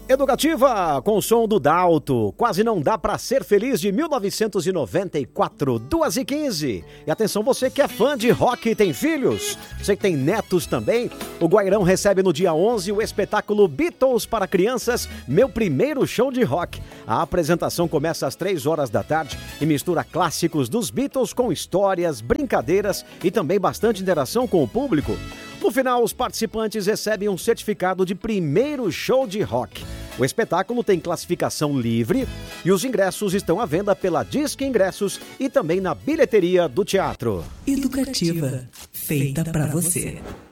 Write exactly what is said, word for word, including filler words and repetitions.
Educativa, com o som do Dalto, Quase Não Dá Pra Ser Feliz, de mil novecentos e noventa e quatro, duas e quinze. E atenção, você que é fã de rock e tem filhos, você que tem netos também, o Guairão recebe no dia onze o espetáculo Beatles para Crianças, Meu Primeiro Show de Rock. A apresentação começa às três horas da tarde e mistura clássicos dos Beatles com histórias, brincadeiras e também bastante interação com o público. No final, os participantes recebem um certificado de primeiro show de rock. O espetáculo tem classificação livre e os ingressos estão à venda pela Disque Ingressos e também na bilheteria do teatro. Educativa, feita pra você.